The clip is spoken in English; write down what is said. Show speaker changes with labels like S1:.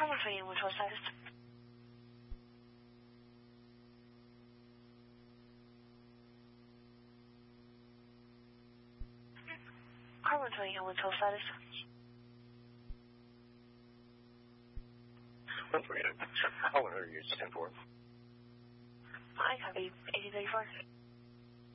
S1: Carmen for you, which was status. Carmen for you, which was status.
S2: 148. I want to use 10-4.
S1: I copy 8034.